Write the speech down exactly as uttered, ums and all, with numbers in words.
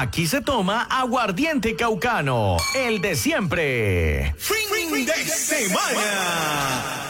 Aquí se toma aguardiente caucano, el de siempre. Fin de semana.